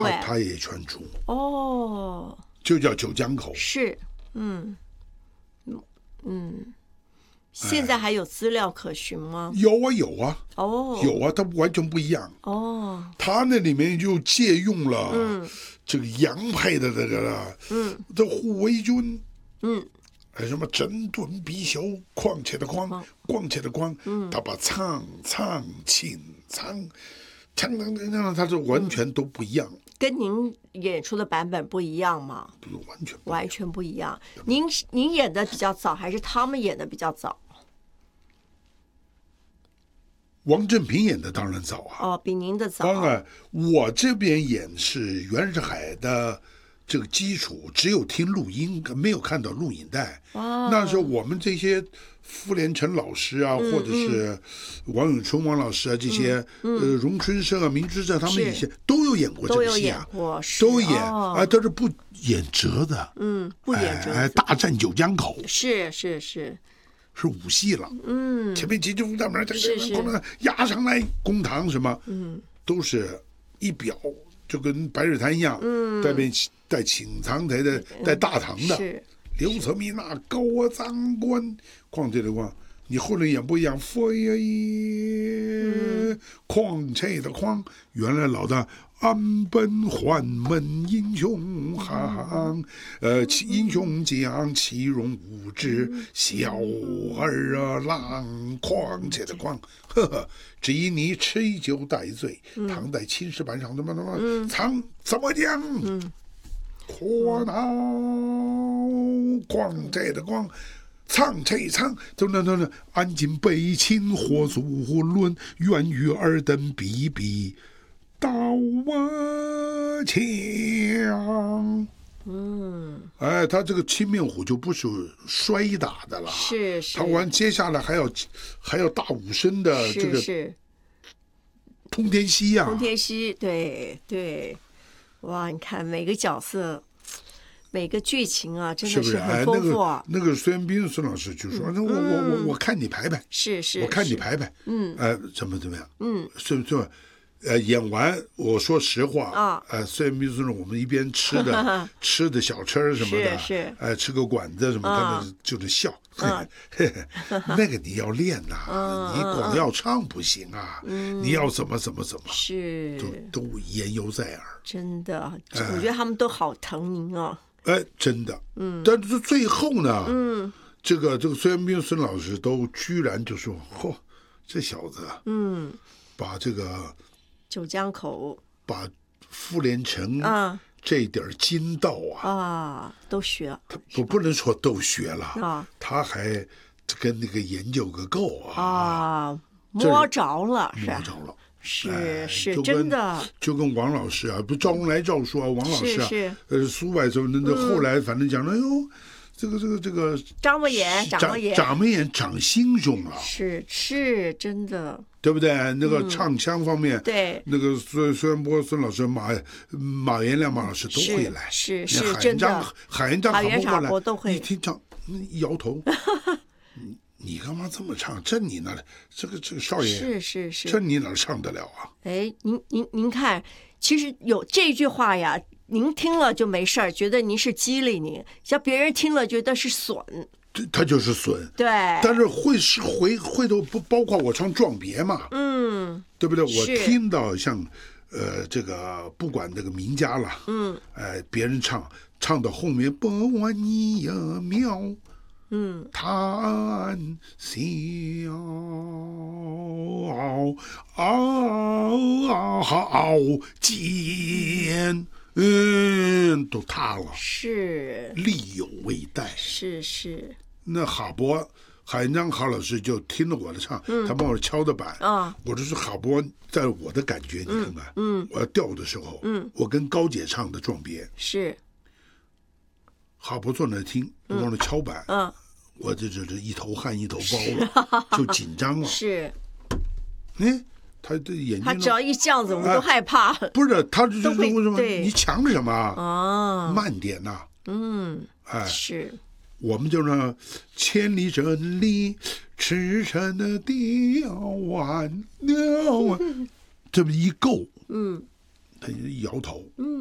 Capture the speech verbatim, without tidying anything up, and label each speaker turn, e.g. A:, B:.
A: 啊，他也传出
B: 哦，
A: 就叫九江口。
B: 是，嗯嗯，现在还有资料可循吗？
A: 有啊有啊，
B: 哦，
A: 有啊，它完全不一样。
B: 哦，
A: 他那里面就借用了
B: 嗯
A: 这个洋派的这个了，
B: 嗯
A: 这护卫军，
B: 嗯，
A: 哎什么整顿必修，况且的况，况且的况，
B: 嗯
A: 他把唱唱请唱，唱唱唱唱，他是完全都不一样，
B: 跟您演出的版本不一样吗？
A: 不是完全不一样
B: 完全不一样。您您演的比较早，还是他们演的比较早？
A: 王正平演的当然早啊，
B: 哦，比您的早。
A: 当然我这边演是袁世海的这个基础，只有听录音，没有看到录影带。
B: 哦，
A: 那时候我们这些傅连成老师啊，
B: 嗯
A: 或者是王永春王老师啊，这些、
B: 嗯、
A: 呃荣春生啊、明之正他们以前都有演过这个戏啊，
B: 都有演过，
A: 都演、
B: 哦、
A: 啊，都是不演折的，
B: 嗯，不演折。
A: 哎，大战九江口
B: 是是是。
A: 是武戏了，
B: 嗯，
A: 前面急急大门，
B: 是是
A: 压上来，公堂什么，
B: 嗯，
A: 都是一表，就跟白日滩一样，
B: 嗯，
A: 带边带请堂台的，带大堂的，
B: 是
A: 刘泽民那高啊长官，况且的况，你后来演不一样，飞呀，况且的况，原来老大。安本环门英雄行，呃，英雄将其容无知，小儿啊郎，况且的况，呵呵，只因你吃酒带醉，唐代青石板上怎么怎么藏怎么讲？阔闹况且的况。唱这唱，就那那那，安尽北秦火足论，愿与尔等比比。刀啊枪，
B: 嗯，
A: 哎，他这个青面虎就不是摔打的了，
B: 是是，
A: 他完接下来还要还要大武生的这个
B: 是
A: 通天溪呀、啊，
B: 通天溪，对对，哇，你看每个角色。每个剧情啊，真的
A: 是
B: 很丰富啊。
A: 哎、那个那个孙元斌孙老师就说：“那、嗯、我我我我看你排排，
B: 是是，
A: 我看你排排，
B: 嗯，
A: 呃，怎么怎么样，
B: 嗯，
A: 是是，呃，演完我说实话
B: 啊，
A: 呃，孙元斌孙老师我们一边吃的吃的小吃什么的，
B: 是是，
A: 呃，吃个馆子什么，
B: 啊、
A: 他就是笑，
B: 啊、
A: 那个你要练呐、啊，你光要唱不行啊，
B: 嗯、
A: 你要怎么怎么怎么，
B: 是，
A: 都都言犹在耳。
B: 真的，我觉得他们都好疼您哦。
A: 哎，真的，
B: 嗯，
A: 但是最后呢，
B: 嗯，
A: 这个这个孙元斌孙老师都居然就说：“嚯、哦，这小子，
B: 嗯，
A: 把这个
B: 九江口，
A: 把傅连成
B: 啊
A: 这点筋道啊
B: 啊都学，
A: 他不不能说都学了
B: 啊，
A: 他还跟那个研究个够啊，
B: 啊，摸着了，是
A: 摸着了。”
B: 是、
A: 哎、
B: 是真的，
A: 就跟王老师啊，不赵荣来赵说啊，王老师啊，
B: 是是
A: 呃，苏外头那那后来反正讲了，哎呦，这个这个这个
B: 张文眼，张文眼，
A: 长门眼长心中了，
B: 是是真的，
A: 对不对？那个唱腔方面，
B: 嗯、对，
A: 那个孙孙元波孙老师、马马元亮马老师都会来，
B: 是是是真的，
A: 海元章、
B: 海元
A: 长
B: 过来，都会
A: 一听唱，摇头。你干嘛这么唱？这你哪这个这个少爷
B: 是是是，
A: 这你哪唱得了啊？
B: 哎，您您您看，其实有这句话呀，您听了就没事儿，觉得您是激励您；像别人听了觉得是损，
A: 这他就是损。
B: 对，
A: 但是会是回回头不包括我唱撞别嘛？
B: 嗯，
A: 对不对？我听到像呃这个不管这个名家了，
B: 嗯，
A: 哎，别人唱唱到后面不管你呀妙。
B: 嗯，
A: 谈笑傲间，嗯，都塌了。
B: 是
A: 力有未逮。
B: 是是。
A: 那哈勃海元章哈老师就听了我的唱，嗯、他帮我敲的板
B: 啊。
A: 我就是哈勃，在我的感觉，你看看，
B: 嗯，嗯
A: 我要调的时候，
B: 嗯，
A: 我跟高姐唱的《撞别》
B: 是。
A: 哈勃坐那听，我帮他敲板，
B: 嗯。嗯
A: 我这这这一头汗一头包了，就紧张了。
B: 是，
A: 哎，他的眼睛，
B: 他只要一这样子，我们都害怕。
A: 哎、不是，他就是为什么？
B: 对，
A: 你抢什么
B: 啊？
A: 慢点呐、啊。
B: 嗯，
A: 哎，
B: 是。
A: 我们就那千里真理，驰骋的雕弯雕弯，这么一够，
B: 嗯，
A: 他一摇头。